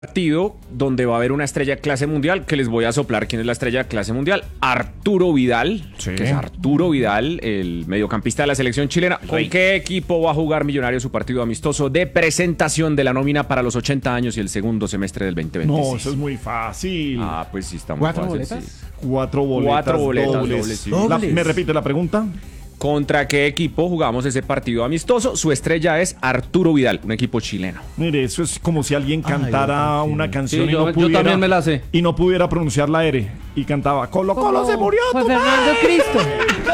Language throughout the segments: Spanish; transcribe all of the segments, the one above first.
Partido donde va a haber una estrella clase mundial, que les voy a soplar quién es la estrella clase mundial. Arturo Vidal, que es Arturo Vidal, el mediocampista de la selección chilena. ¿Con qué equipo va a jugar Millonarios su partido amistoso de presentación de la nómina para los 80 años y el segundo semestre del 2026? No, eso es muy fácil. Ah, pues sí, está muy ¿Cuatro fácil. boletas? Sí. Cuatro boletas dobles. sí. ¿Me repite la pregunta? ¿Contra qué equipo jugamos ese partido amistoso? Su estrella es Arturo Vidal, un equipo chileno. Mire, eso es como si alguien cantara una canción Sí, y no yo pudiera, también me la sé. y no pudiera pronunciar la R y cantaba Colo Colo se murió. Juan tu Fernando Cristo.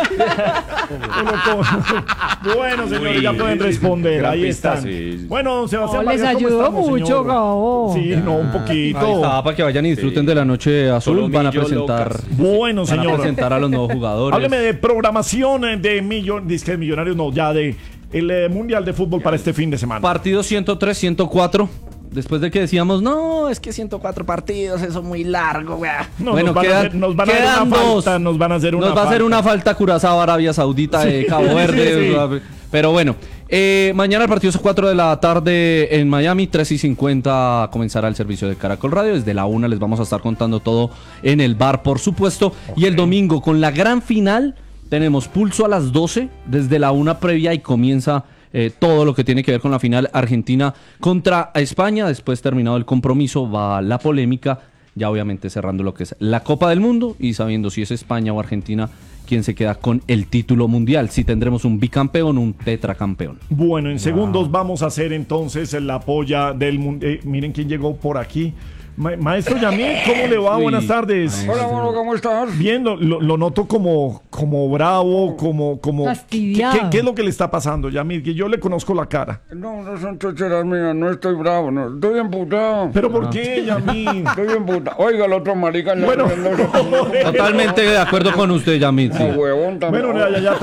Bueno, señores, ya Uy, pueden responder. gran Ahí pista, están. sí. Bueno, don Sebastián Les Vargas, ¿cómo ayudó estamos, mucho, señor? Gabo. Sí, no, un poquito. Ahí está, para que vayan y disfruten de la noche azul. Solo Van a millos presentar, locas. Bueno, van a señor. presentar a los nuevos jugadores. Hábleme de programación de Millonarios, no, ya de el Mundial de Fútbol para este fin de semana. Partido 103, 104. Después de que decíamos, no, es que 104 partidos, eso es muy largo, weá. No, bueno, nos van a hacer quedan una dos. falta, nos van a hacer una Nos va a hacer falta. una falta Curazao, Arabia Saudita, Cabo Verde. sí. Pero bueno, mañana el partido es a 4 de la tarde en Miami, 3:50 comenzará el servicio de Caracol Radio. Desde la 1 les vamos a estar contando todo en el bar, por supuesto. Y el domingo, con la gran final, tenemos pulso a las 12, desde la 1 previa y comienza todo lo que tiene que ver con la final Argentina contra España. Después, terminado el compromiso, va la polémica, ya obviamente cerrando lo que es la Copa del Mundo y sabiendo si es España o Argentina quien se queda con el título mundial, si tendremos un bicampeón o un tetracampeón. Bueno, en segundos vamos a hacer entonces la polla del mundo. Miren quién llegó por aquí. Maestro Yamil, ¿cómo le va? Uy, Buenas tardes. Hola, bueno, ¿cómo estás? Bien, lo noto como bravo, como Fastidiado. ¿Qué es lo que le está pasando, Yamil? Que yo le conozco la cara. No, no son chocheras mías, no estoy bravo, no, estoy emputado. ¿Pero por qué, Yamil? Estoy emputado. Oiga, el otro marica... Bueno, Totalmente de acuerdo con usted, Yamit. Sí. Huevón también. bueno, ya.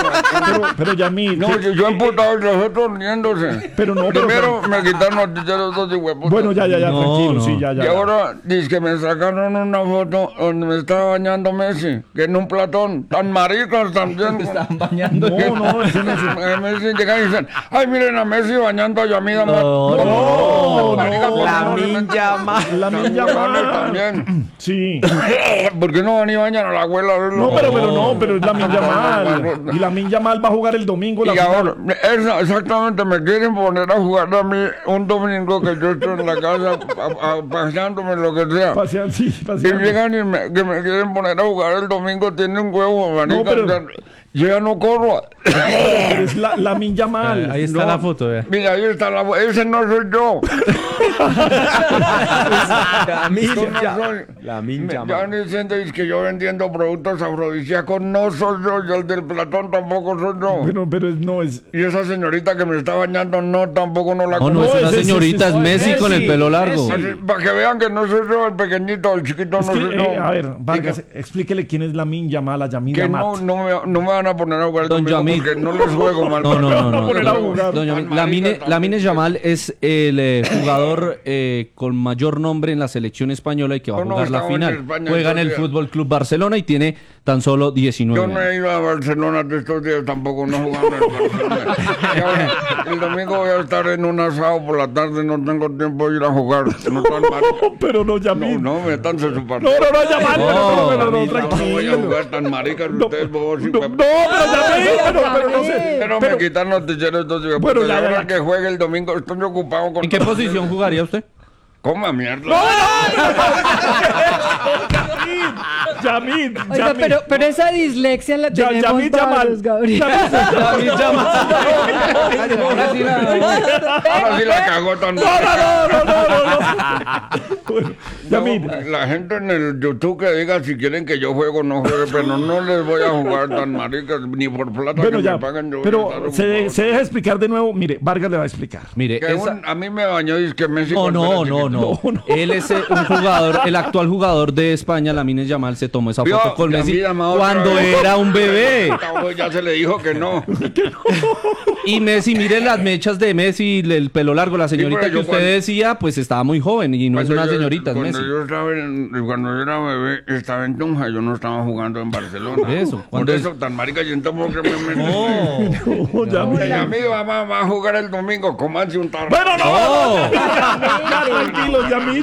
Pero Yamil. No, yo emputado y los otros riéndose. Pero no, Primero me quitaron los ticheros dos y huevos. Bueno, ya, No, tranquilo, no. sí, ya. Y ahora dice que me sacaron una foto donde me estaba bañando Messi, que en un platón, tan maricas también. bañando. No, ese no es... Messi llegan y dicen, ay, miren a Messi bañando a Yamida. No, Lamin Yamal. Lamin Yamal. También. Sí. ¿Por qué no van y bañan a la abuela? No, pero es Lamin Yamal. Y Lamin Yamal va a jugar el domingo. Y ahora, exactamente, me quieren poner a jugar a mí un domingo que yo estoy en la casa paseándome, lo que sea. Pasean. Y llegan y que me quieren poner a jugar el domingo, tiene un huevo, manica. pero- Yo ya no corro. Pero es Lamin Yamal. Ahí está No. la foto, vea. Mira, ahí está ese no soy yo. Lamin Yo no soy. Lamin Ya Yamal. diciendo es que yo vendiendo productos afrodisíacos, no soy yo, y el del Platón tampoco soy yo. Bueno, pero no es... Y esa señorita que me está bañando, no, tampoco no la No, no conozco. es una ese señorita, es Messi con el pelo largo. Para que vean que no soy yo el pequeñito, el chiquito Es no que, soy yo. a ver, Vargas, explíquele quién es Lamin Yamal a Yamil Que Yamat. no me van a poner a jugar el Don domingo Yamil. porque no les juego mal. No. poner a jugar. Don Yamil, Lamine Yamal es el jugador con mayor nombre en la selección española y que va a No, jugar la estaba en final. España Juega en el estos días. Fútbol Club Barcelona y tiene tan solo 19 Yo no años. he ido a Barcelona de estos días tampoco, no jugando en el Barcelona. Y ahora, el domingo voy a estar en un asado por la tarde, no tengo tiempo de ir a jugar. No, tan mal. Pero no, Yamil. No, métanse su partido. No, Yamal. No, No, No voy a tranquilo. jugar tan maricas ustedes, bobos y No, huevos. pero Yamil, pero no sé. Pero me quitan los ticheros dos y huevos. Bueno, ya. Ahora que juegue el domingo, estoy ocupado con... ¿En qué posición jugaría usted? Coma mierda. Yamil. Oiga, pero esa dislexia la tenemos Yamil Yamal. varios, Gabriel. Lamine Yamal. Ahora sí la cagó tan No. Bueno, Yamil. La gente en el YouTube que diga si quieren que yo juego o no juegue, pero no les voy a jugar tan maricas, ni por plata Bueno, que ya. me pagan. Yo voy a Pero estar se ocupado. deja explicar de nuevo. Mire, Vargas le va a explicar. Mire, Que esa- a mí me bañó y es que Messi... No, cuando era chiquito. no. Él es un jugador, el actual jugador de España, Lamine Yamal, se tomó esa Vio, foto con Messi Yamil Yamal otra cuando vez. era un bebé. Ya se le dijo que no. Y Messi, mire las mechas de Messi, el pelo largo, la señorita pero que yo usted cuando- decía, pues estaba muy joven y no es Cuando una yo- señorita, es cuando cuando yo era bebé, estaba en Tunja, yo no estaba jugando en Barcelona. Eso, Por ¿cuándo eso, tan marica, yo entonces No, Yamil. Y a mí va a jugar el domingo, comanse un tarro. Bueno, no. Ya, tranquilo, Yamil.